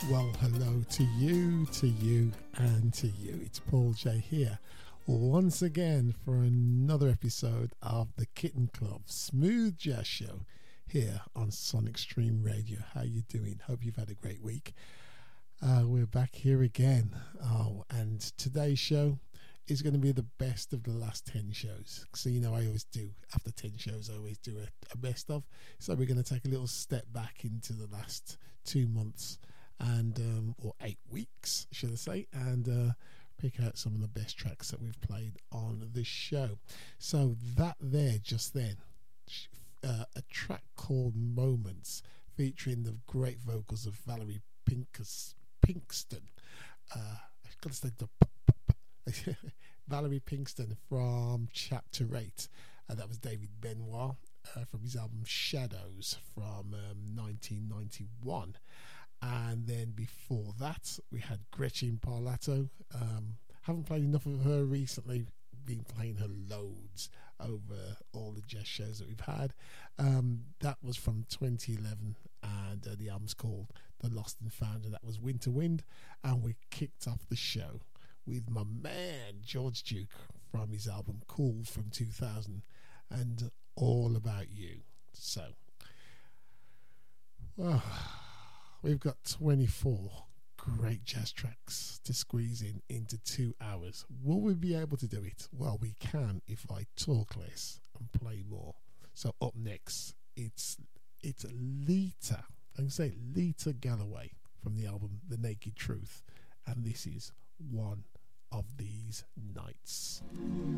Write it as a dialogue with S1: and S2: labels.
S1: Well, hello to you, and to you. It's Paul J here, once again for another episode of the Kitten Club Smooth Jazz Show here on Sonic Stream Radio. How you doing? Hope you've had a great week. We're back here again. And today's show is going to be the best of the last 10 shows. So, you know, I always do, after 10 shows, I always do a best of. So we're going to take a little step back into the last 2 months and or 8 weeks, should I say, and pick out some of the best tracks that we've played on the show. So that there, just then, a track called Moments, featuring the great vocals of Valerie Pinkston. I've got to say the Valerie Pinkston from Chapter 8. That was David Benoit from his album Shadows from 1991. And then before that, we had Gretchen Parlato. Haven't played enough of her recently. Been playing her loads over all the jazz shows that we've had. That was from 2011, and the album's called The Lost and Found, and that was Winter Wind. And we kicked off the show with my man George Duke from his album Cool from 2000 and All About You. So, we've got 24 great jazz tracks to squeeze into 2 hours. Will we be able to do it? Well, we can if I talk less and play more. So up next, it's Lita. I can say Lita Galloway from the album The Naked Truth, and this is One of These Nights.